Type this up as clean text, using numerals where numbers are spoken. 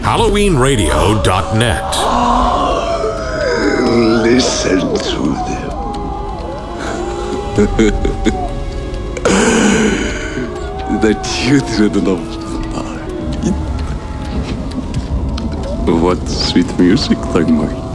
HalloweenRadio.net. Listen to them. The children of night. What sweet music they make.